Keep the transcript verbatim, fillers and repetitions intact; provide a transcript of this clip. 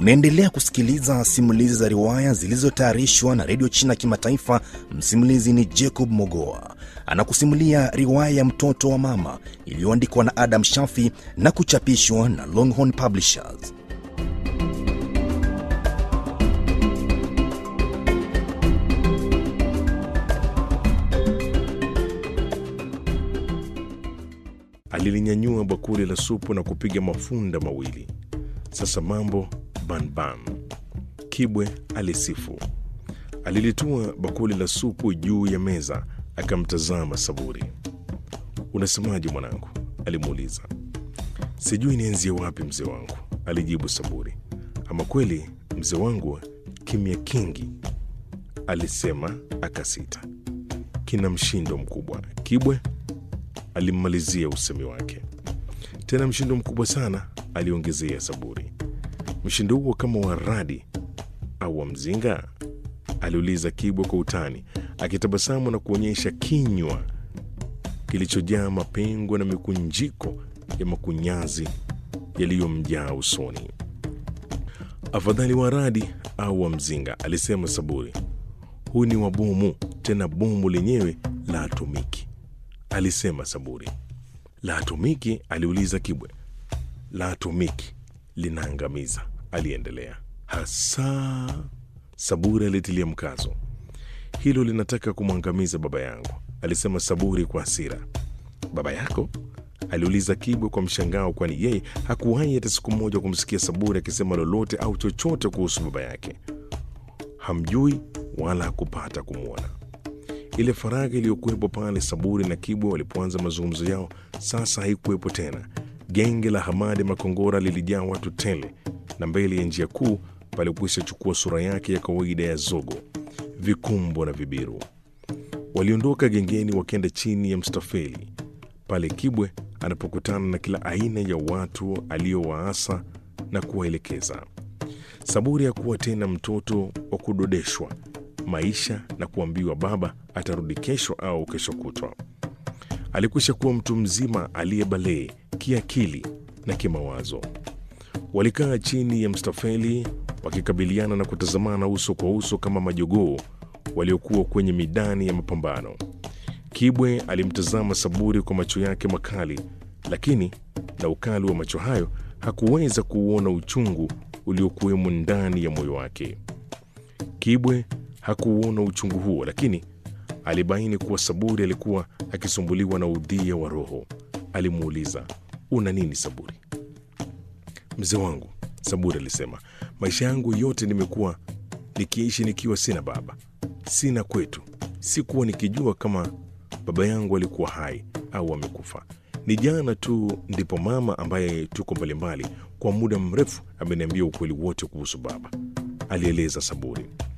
Unaendelea kusikiliza simulizi za riwaya zilizotayarishwa na Radio China Kimataifa. Msimulizi ni Jacob Mogoa. Anakusimulia riwaya ya Mtoto wa Mama iliyoandikwa na Adam Shafi na kuchapishwa na Longhorn Publishers. Alilinyanyua bakuli la supu na kupiga mafunda mawili. Sasa mambo banban. Kibwe alisifu. Alilitua bakuli la supu juu ya meza, akamtazama Saburi. "Unasemaje mwanangu?" alimuuliza. "Sijui nianzie wapi mzee wangu," alijibu Saburi. "Ama kweli mzee wangu, kimya kingi," alisema akasita. "Kina mshindo mkubwa." Kibwe alimmalizia usemi wake. "Tena mshindo mkubwa sana," aliongezea Saburi. "Mshindo huo kama wa radi au wa mzinga?" aliuliza Kibwe kwa utani, akitabasamu na kuonyesha kinywa kilichojaa mapengo na mikunjiko ya makunyazi yaliyomjaa usoni. "Afadhali wa radi au wa mzinga," alisema Saburi. "Huu ni wa bomu, tena bomu lenyewe la atomiki," alisema Saburi. "La atomiki?" aliuliza Kibwe. "La atomiki linaangamiza," aliendelea. "Hasa," Saburi alitilia mkazo. "Hilo linataka kumwangamiza baba yangu," alisema Saburi kwa hasira. "Baba yako?" aliuliza Kibwe kwa mshangao, kwani yeye hakuwahi hata siku moja kumsikia Saburi akisema lolote au chochote kuhusu baba yake. Hamjui wala hakupata kumwona. Ile faragha iliyokuwepo pale Saburi na Kibwe walipoanza mazungumzo yao sasa haikuwepo tena. Genge la Hamadi Makongora lilijaa watu tele, na mbele ya njia kuu palipokwisha chukua sura yake ya kawaida ya zogo, vikumbo na vibiru. Waliondoka gengeni wakenda chini ya mstafeli, pale Kibwe anapokutana na kila aina ya watu aliowaasa na kuwaelekeza. Saburi hakuwa tena mtoto wa kudodeshwa maisha na kuambiwa baba atarudi kesho au kesho kutwa. Alikwisha kuwa mtu mzima aliyebalee kiakili na kimawazo. Walikaa chini ya mstafeli wakikabiliana na kutazamana uso kwa uso kama majogoo waliokuwa kwenye midani ya mapambano. Kibwe alimtazama Saburi kwa macho yake makali, lakini na ukali wa macho hayo hakuweza kuuona uchungu uliokuwemo ndani ya moyo wake. Kibwe hakuuona uchungu huo, lakini alibaini kuwa Saburi alikuwa akisumbuliwa na udhia wa roho. Alimuuliza, "Una nini Saburi?" "Mzee wangu," Saburi alisema, "maisha yangu yote nimekuwa nikiishi nikiwa sina baba, sina kwetu. Sikuwa nikijua kama baba yangu alikuwa hai au amekufa. Ni jana tu ndipo mama ambaye tuko mbalimbali kwa muda mrefu ameniambia ukweli wote kuhusu baba," alieleza Saburi.